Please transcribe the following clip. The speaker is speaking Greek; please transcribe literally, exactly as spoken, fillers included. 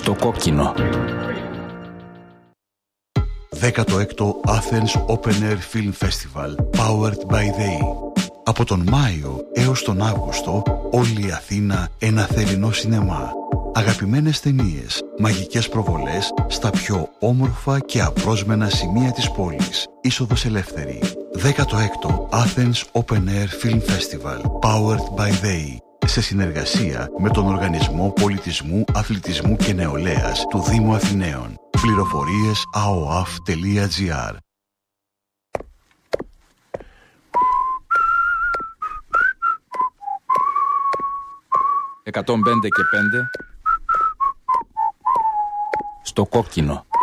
Στο κόκκινο. δέκατο έκτο Athens Open Air Film Festival Powered by they. Από τον Μάιο έως τον Αύγουστο όλη η Αθήνα ένα θερινό σινεμά. Αγαπημένες ταινίες, μαγικές προβολές στα πιο όμορφα και απρόσμενα σημεία της πόλης. Είσοδος ελεύθερη. δέκατο έκτο Athens Open Air Film Festival Powered by they. Σε συνεργασία με τον Οργανισμό Πολιτισμού, Αθλητισμού και Νεολαίας του Δήμου Αθηναίων. Πληροφορίες a o a f τελεία g r. εκατόν πέντε και πέντε στο κόκκινο.